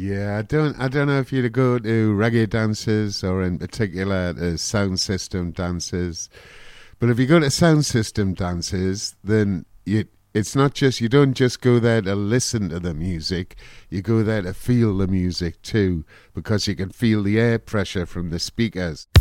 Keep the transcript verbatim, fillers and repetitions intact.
Yeah, I don't. I don't know if you'd go to reggae dances or, in particular, uh, sound system dances. But if you go to sound system dances, then you, it's not just, you don't just go there to listen to the music, you go there to feel the music too, because you can feel the air pressure from the speakers.